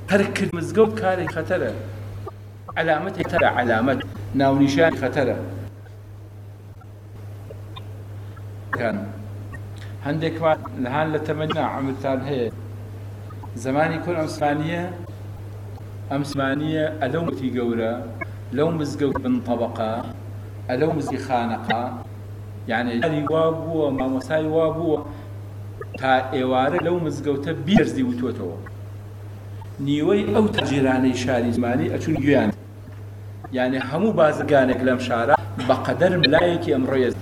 ترك مزگەوت کارێک خەتەرە، علامەتێک خەتەرە، علامەت ناونیشانی خەتەرە. هەندێکمان لەهان لە تەمەنا عەمرتان هەیە زمانی کورد ئەم زمانیە ئەلەو متی گەورە لەو مزگەوت بن طەبەقە ئەلەو مزگی خانەقە، یعنی یاری وا بووە مامۆسای وا بووە تا ئێوارە لەو مزگەوتە بیرزی وتوتەوە. نیوەی ئەو تاجرانەی شاری زمانی ئەچون گویان، یعنی هەموو بازرگانێک لەم شارە بەقەدەر ملایەکی ئەمڕۆیە،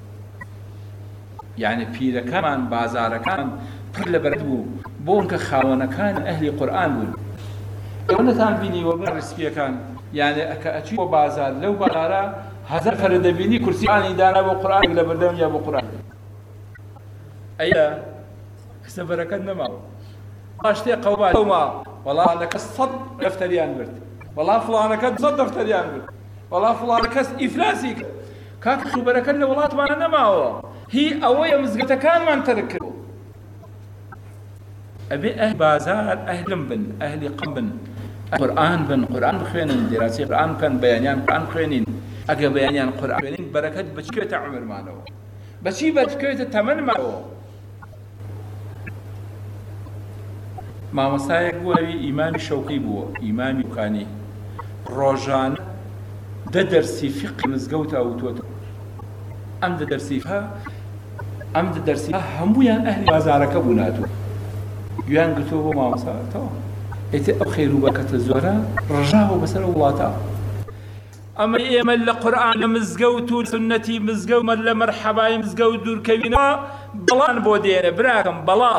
یعنی پیرەکەمان بازارەکان پڕ لەبەر بوو بۆ کە خاوەنەکان ئەهلی قورئان بوون. ئێوە نەتان بینیوە بە ڕسپیەکان، یعنی ئەکە ئەچی بۆ بازار لەو بازارە هەزار فەرە دەبینی کورسیانی دانا بۆ قورئان لە بەردەم یا بۆ قورئان. ئەیە سەفەرەکەت نەماوە شتێ قەوما وەڵا سەد دەفتەریان برد، وەڵا فڵانەکە 100 دەفتەریان برد، وەڵا فڵانە کەس ئیفلاسی کرد. کاک خبەرەکەت لە وڵاتمانە نەماوە، هی ئەوەیە مزگەوتەکانمان تەرک کرد. ئەبێ ئەهلی بازار ئەهلم بن، ئەهلی قەم بن، قورئان بن، قورئان بخوێنن، دراسی قورئان بکەن، بەیانیان قورئان خوێنین. ئەگە بەیانیان قورئان خوێنین بەرەکەت بەچی بێتە عومرمانەوە، بەچی بێتە تەمەنمانەوە. مامۆستایەک بووە ئیمامی شەوقی بووە، ئیمامی بوکانی، ڕۆژانە دە دەرسی فیقی مزگەوتە وتوتە. ئەم دە دەرسیها هەموویان ئەهلی بازارەکە بوو ناتوە. گویان گرتووە بۆ مامۆستاەوە ئێتێ ئەو خێر و بەرەکەتە زۆرە ڕژاوە بەسەر وڵاتە. ئەمە ئێمە لە قورئان لە مزگەوت و سنەتی مزگەوت لە مەرحەبای مزگەوت دوورکەوینەوە بەڵان بۆ دێنە براکەم بەڵا.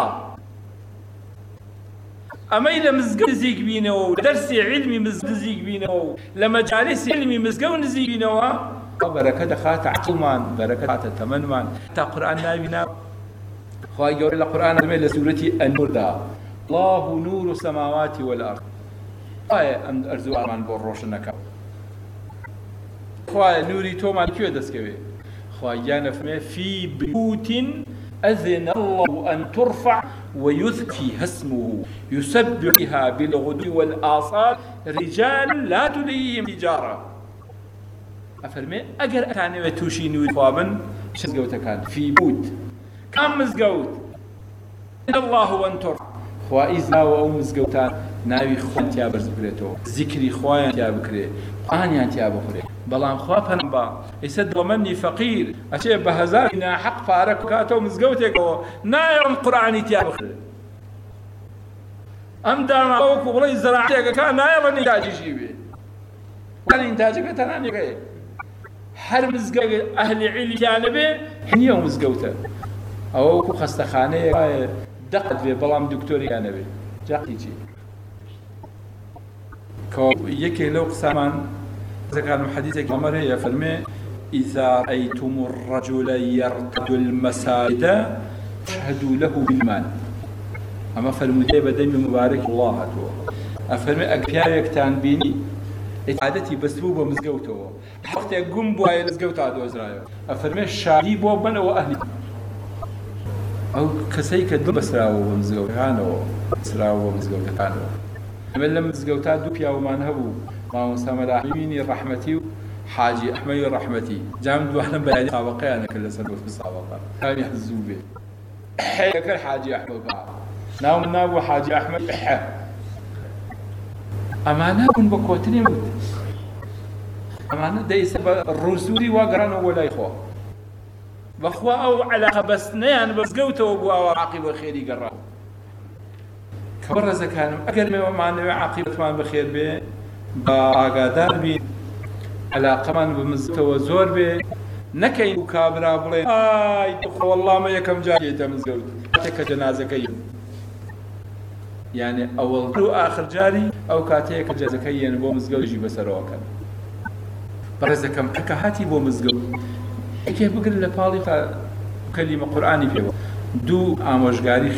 ئەمەی لە مزگەوت نزیک بینەوە و دەرسی عیلمی مزگەوت نزیک بینەوە و لە مەجالیسی عیلمی مزگەوت نزیک بینەوە بەرەکە دەخاتە عەقڵمان، بەرەکە دەخاتە تەمەنمان. تا قورئان نابینا خوای گەورە لە قورئان دەمێت لە سوورەتی ئەنووردا الله نور السماوات والأرض. خوایە ئەم ئەرز و ئامان بۆ ڕۆشن نەکات. خوایە نوری تۆمان کوێ دەستکەوێ؟ خوایە نەفەرمێ فی بیوت أذن الله أن ترفع ويذكر فيها اسمه يسبح بها بالغدو والآصال رجال لا تلهيهم تجارة. أفرمي أجر أتعني وتوشي نور خوابن شزقوت كان في بيوت كم مزقوت الله وأن ترفع خوائزنا وأو مزقوتان ناوي خوان تيا برزبكريتو ذكري خوان تيا بكري قانيان تيا بكري بلام خوابن با يسد ومني فقير أشياء بهزار حق فارك كاتو مزقوتك نايم قرآني تيا بكري أم دام أوك وغلي زراعتك كان نايم نتاجي شيبي كان إنتاجك تناني كي هر مزقوت أهل علم جانبه حنيا مزقوته أوك خستخانة دقت في بلام دكتوري جانبه جاقيتي كو يكي لو قسمان إذا كان حديثك عمره يفرمي إذا رأيتم الرجل يرتد المساجد فاشهدوا له بالإيمان. أما فرمودي بدم مبارك الله أتوه أفرمي أكبيارك تنبيني عادتي بسبوبة مزقوته وقت يقوم بواي مزقوته عدو إزرايل أفرمي الشعبي بوبنا وأهلي أو كسيك دو بسراو ومزقوته كانوا بسراو ومزقوته كانوا من لما مزقوته دو بيا وما نهبو ما مسامر أحميني رحمتي حاجي أحمي رحمتي جامد وحنا بياني سابقا أنا كل سنة في السابقة كان يحزوا بي حيك الحاجي أحمد ناو نابو حاجي أحمد أمانة كن بكوتني مد أمانة دايس الرسولي وقرانه ولا إخوة بخوا أو علاقة بس نيان بس قوته وبوا عاقبة خيري قرأ كبر زكانم أقل ما معنى عاقبة ما بخير به باقادار بي علاقة من بمزته وزور به نكين وكابرا بلي تخو والله ما يكم جاكيته مزقوت تك جنازة كيم يعني أول آخر جاري أو كاتيك جزكيا بو مزقوت يجي بسرواكا برزة كم حكاهاتي بو مزقوت كيف بقول لبالي كلمة قرآني فيه دو آموشگاری